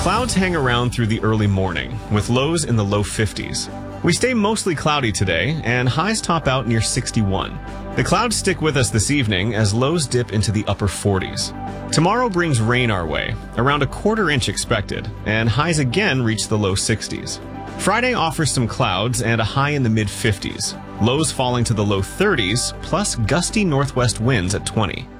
Clouds hang around through the early morning, with lows in the low 50s. We stay mostly cloudy today, and highs top out near 61. The clouds stick with us this evening as lows dip into the upper 40s. Tomorrow brings rain our way, around a quarter inch expected, and highs again reach the low 60s. Friday offers some clouds and a high in the mid 50s, lows falling to the low 30s, plus gusty northwest winds at 20.